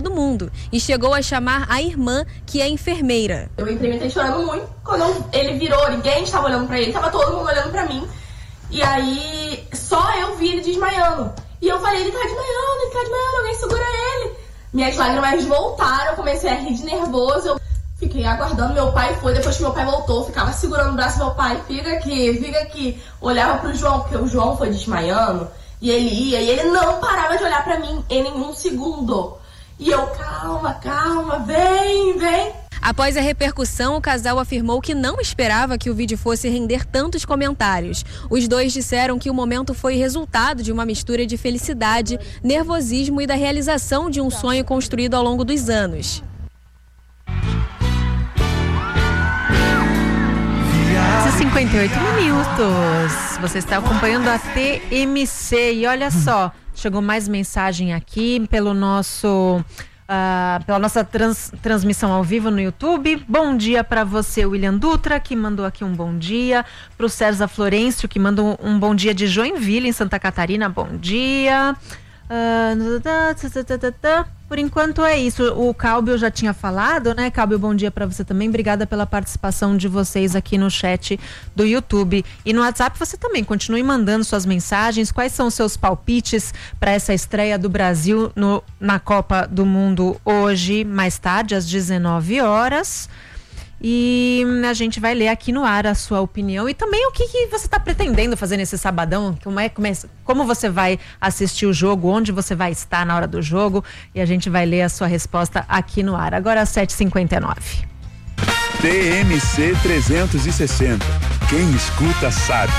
do Mundo e chegou a chamar a irmã, que é enfermeira. Eu entrei chorando muito. Quando ele virou, ninguém estava olhando pra ele, tava todo mundo olhando pra mim. E aí, só eu vi ele desmaiando. E eu falei, ele tá desmaiando, alguém segura ele. Minhas lágrimas voltaram, eu comecei a rir de nervoso. Eu fiquei aguardando, meu pai foi, depois que meu pai voltou, ficava segurando o braço do meu pai, fica aqui. Olhava pro João, porque o João foi desmaiando. E ele ia, e ele não parava de olhar pra mim em nenhum segundo. E eu, calma, vem. Após a repercussão, o casal afirmou que não esperava que o vídeo fosse render tantos comentários. Os dois disseram que o momento foi resultado de uma mistura de felicidade, nervosismo e da realização de um sonho construído ao longo dos anos. 58 minutos. Você está acompanhando a TMC e olha só, chegou mais mensagem aqui pelo nosso pela nossa transmissão ao vivo no YouTube. Bom dia para você, William Dutra, que mandou aqui um bom dia. Para o César Florencio, que mandou um bom dia de Joinville, em Santa Catarina. Bom dia. Por enquanto é isso. O Calbio já tinha falado, né? Calbio, bom dia para você também. Obrigada pela participação de vocês aqui no chat do YouTube. E no WhatsApp você também continue mandando suas mensagens. Quais são os seus palpites para essa estreia do Brasil na Copa do Mundo hoje, mais tarde, às 19 horas? E a gente vai ler aqui no ar a sua opinião e também o que você está pretendendo fazer nesse sabadão, como você vai assistir o jogo, onde você vai estar na hora do jogo, e a gente vai ler a sua resposta aqui no ar. Agora às 7h59. TMC 360. Quem escuta sabe.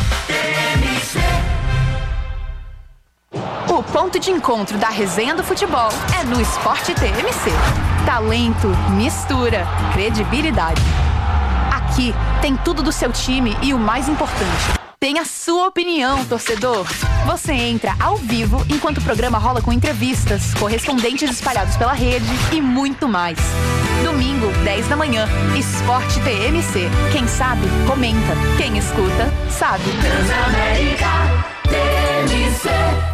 O ponto de encontro da resenha do futebol é no Esporte TMC. Talento, mistura, credibilidade. Aqui tem tudo do seu time e o mais importante, tem a sua opinião, torcedor. Você entra ao vivo enquanto o programa rola com entrevistas, correspondentes espalhados pela rede e muito mais. Domingo, 10 da manhã, Esporte TMC. Quem sabe, comenta. Quem escuta, sabe. Transamérica TMC.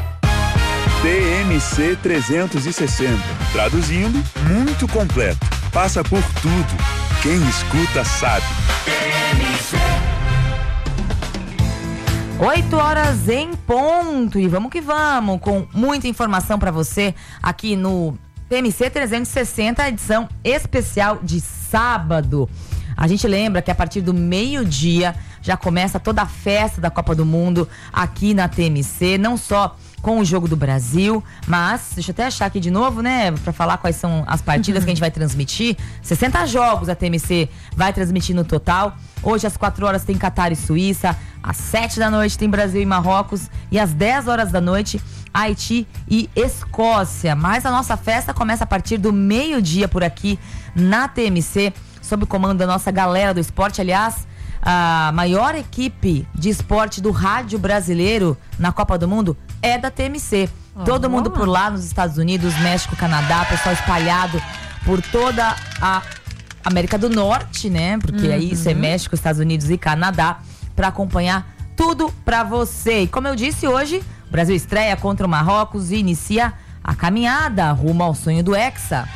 TMC 360. Traduzindo, muito completo. Passa por tudo. Quem escuta sabe. 8 horas em ponto. E vamos que vamos, com muita informação para você aqui no TMC 360, edição especial de sábado. A gente lembra que a partir do meio-dia já começa toda a festa da Copa do Mundo aqui na TMC, não só com o Jogo do Brasil, mas deixa eu até achar aqui de novo, né, pra falar quais são as partidas que a gente vai transmitir. 60 jogos a TMC vai transmitir no total. Hoje às 4 horas tem Catar e Suíça, às 7 da noite tem Brasil e Marrocos e às 10 horas da noite Haiti e Escócia. Mas a nossa festa começa a partir do meio-dia por aqui na TMC, sob o comando da nossa galera do esporte. Aliás, a maior equipe de esporte do rádio brasileiro na Copa do Mundo é da TMC. Todo mundo por lá nos Estados Unidos, México, Canadá, pessoal espalhado por toda a América do Norte, né? Porque aí isso é México, Estados Unidos e Canadá, para acompanhar tudo para você. E como eu disse, hoje o Brasil estreia contra o Marrocos e inicia a caminhada rumo ao sonho do Hexa.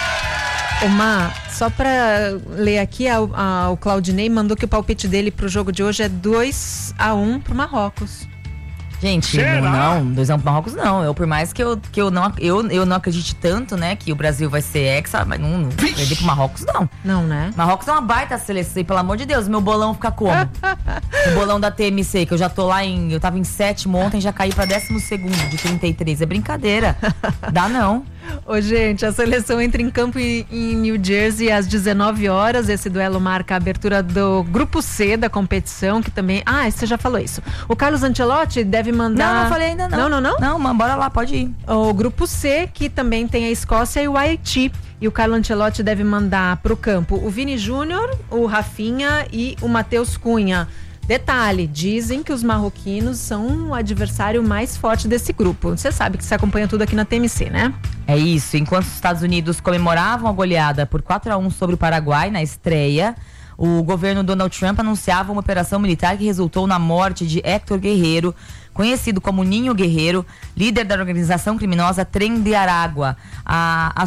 Omar, só para ler aqui, o Claudinei mandou que o palpite dele pro jogo de hoje é 2-1 pro Marrocos. Gente, não, 2-1 pro Marrocos não. Eu, por mais que eu não acredite tanto, né, que o Brasil vai ser hexa, mas não perder pro Marrocos, não. Não, né? Marrocos é uma baita seleção, e pelo amor de Deus, meu bolão fica como? O bolão da TMC, que eu já tô lá eu tava em 7º ontem, já caí pra 12º de 33. É brincadeira. Dá não. Ô, gente, a seleção entra em campo em New Jersey às 19 horas. Esse duelo marca a abertura do Grupo C da competição, que também... você já falou isso. O Carlos Ancelotti deve mandar... Não falei ainda não. Não? Não, mas bora lá, pode ir. O Grupo C, que também tem a Escócia e o Haiti. E o Carlos Ancelotti deve mandar pro campo o Vini Júnior, o Rafinha e o Matheus Cunha. Detalhe, dizem que os marroquinos são o adversário mais forte desse grupo. Você sabe que você acompanha tudo aqui na TMC, né? É isso. Enquanto os Estados Unidos comemoravam a goleada por 4-1 sobre o Paraguai na estreia, O governo Donald Trump anunciava uma operação militar que resultou na morte de Héctor Guerreiro, conhecido como Ninho Guerreiro, líder da organização criminosa Tren de Aragua. A